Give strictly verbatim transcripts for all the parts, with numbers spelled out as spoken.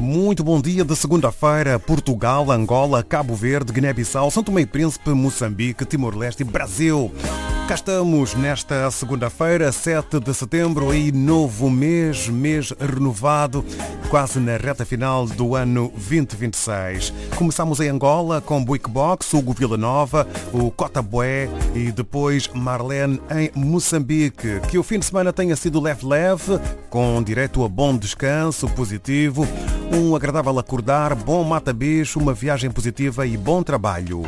Muito bom dia de segunda-feira. Portugal, Angola, Cabo Verde, Guiné-Bissau, São Tomé e Príncipe, Moçambique, Timor-Leste e Brasil. Cá estamos nesta segunda-feira, sete de setembro, e novo mês, mês renovado, quase na reta final do ano vinte e vinte e seis. Começamos em Angola com Buicbox, Hugo Villanova, o Cotabué e depois Marlene em Moçambique. Que o fim de semana tenha sido leve-leve, com direito a bom descanso positivo, um agradável acordar, bom mata-bicho, uma viagem positiva e bom trabalho.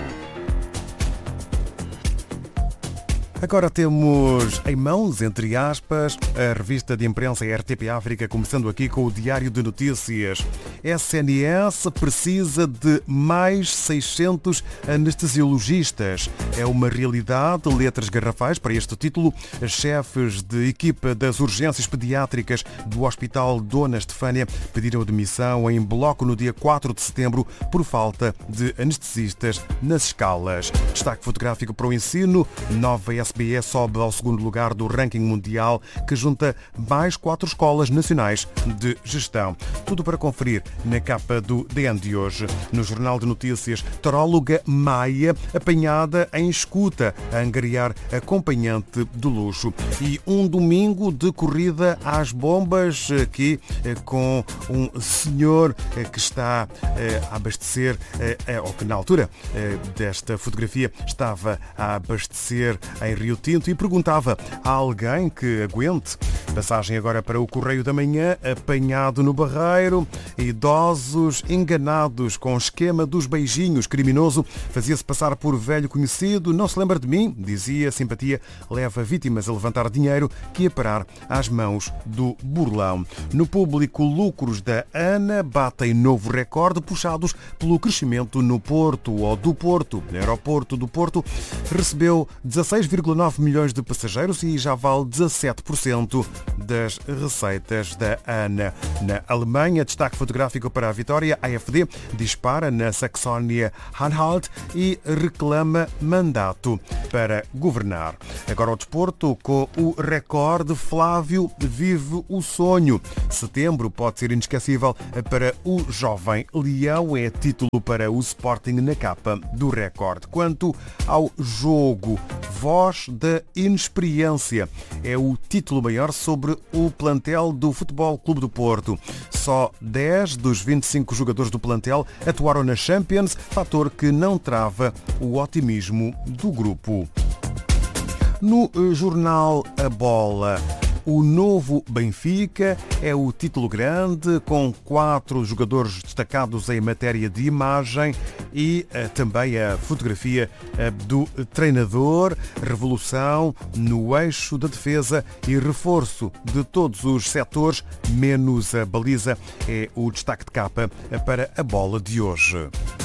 Agora temos em mãos, entre aspas, a revista de imprensa R T P África, começando aqui com o Diário de Notícias. S N S precisa de mais seiscentos anestesiologistas. É uma realidade, letras garrafais para este título. As chefes de equipa das urgências pediátricas do Hospital Dona Estefânia pediram demissão em bloco no dia quatro de setembro por falta de anestesistas nas escalas. Destaque fotográfico para o ensino. Nova S B E sobe ao segundo lugar do ranking mundial, que junta mais quatro escolas nacionais de gestão. Tudo para conferir na capa do D N de hoje. No Jornal de Notícias, taróloga Maia apanhada em escuta a angariar acompanhante de luxo. E um domingo de corrida às bombas, aqui com um senhor que está a abastecer, ou que na altura desta fotografia estava a abastecer em Rio Tinto, e perguntava a alguém que aguente. Passagem agora para o Correio da Manhã, apanhado no Barreiro. Idosos enganados com o esquema dos beijinhos. Criminoso fazia-se passar por velho conhecido. Não se lembra de mim? Dizia. Simpatia leva vítimas a levantar dinheiro que ia parar às mãos do burlão. No Público, lucros da ANA batem novo recorde, puxados pelo crescimento no Porto, ou do Porto. O aeroporto do Porto recebeu dezasseis vírgula nove milhões de passageiros e já vale dezassete por cento das receitas da ANA. Na Alemanha, destaque fotográfico para a vitória. A AfD dispara na Saxónia-Anhalt e reclama mandato para governar. Agora o desporto com o recorde. Flávio vive o sonho. Setembro pode ser inesquecível para o jovem Leão. É título para o Sporting na capa do recorde. Quanto ao jogo, Voz da Inexperiência é o título maior sobre o plantel do Futebol Clube do Porto. Só dez dos vinte e cinco jogadores do plantel atuaram na Champions, fator que não trava o otimismo do grupo. No jornal A Bola, o novo Benfica é o título grande, com quatro jogadores destacados em matéria de imagem e uh, também a fotografia uh, do treinador. Revolução no eixo da defesa e reforço de todos os setores, menos a baliza, é o destaque de capa para a Bola de hoje.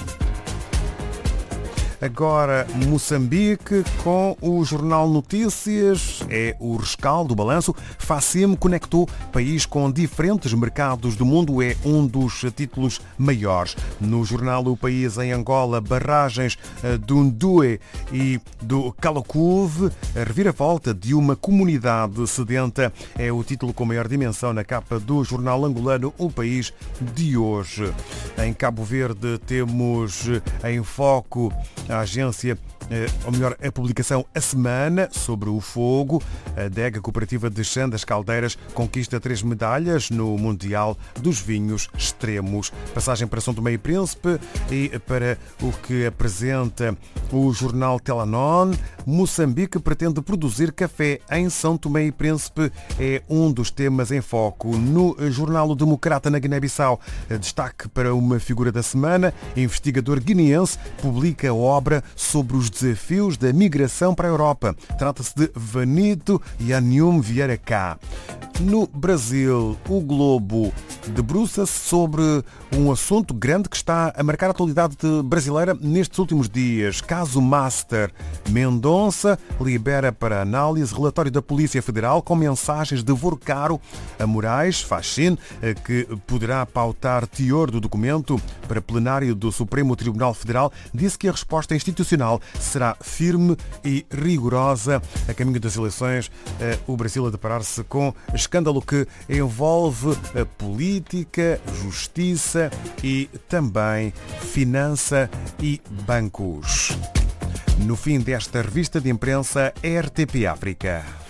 Agora Moçambique com o Jornal Notícias, é o rescaldo, o balanço. Facim conectou país com diferentes mercados do mundo, é um dos títulos maiores. No jornal O País, em Angola, barragens do Ndue e do Calocuve, a reviravolta de uma comunidade sedenta, é o título com maior dimensão na capa do jornal angolano O País de hoje. Em Cabo Verde temos em foco a agência, ou melhor, a publicação A Semana sobre o fogo. A adega cooperativa de Chã das Caldeiras conquista três medalhas no Mundial dos Vinhos Extremos. Passagem para São Tomé e Príncipe e para o que apresenta o jornal Telanon. Moçambique pretende produzir café em São Tomé e Príncipe, é um dos temas em foco. No jornal O Democrata, na Guiné-Bissau, destaque para uma figura da semana. Investigador guineense publica a obra sobre os desafios da migração para a Europa. Trata-se de Vanito Yanium Vieira Cá. No Brasil, o Globo debruça-se sobre um assunto grande que está a marcar a atualidade brasileira nestes últimos dias. Caso Master. Mendonça libera para análise relatório da Polícia Federal com mensagens de Vorcaro a Moraes Fachin, que poderá pautar teor do documento para plenário do Supremo Tribunal Federal. Disse que a resposta institucional será firme e rigorosa. A caminho das eleições, o Brasil a deparar-se com escândalo que envolve a polícia, política, justiça e também finança e bancos. No fim desta revista de imprensa R T P África.